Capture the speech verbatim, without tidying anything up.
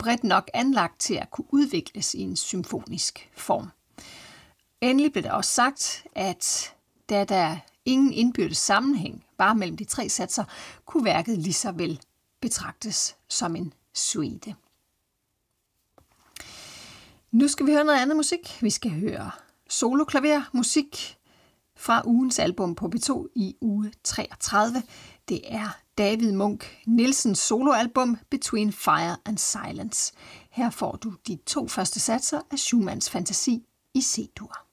bredt nok anlagt til at kunne udvikles i en symfonisk form. Endelig blev der også sagt, at da der ingen indbyrdes sammenhæng var mellem de tre satser, kunne værket lige så vel betragtes som en suite. Nu skal vi høre noget andet musik. Vi skal høre soloklavermusik fra ugens album på P to i uge treogtredive. Det er David Munk Nielsens soloalbum Between Fire and Silence. Her får du de to første satser af Schumanns Fantasi i C-dur.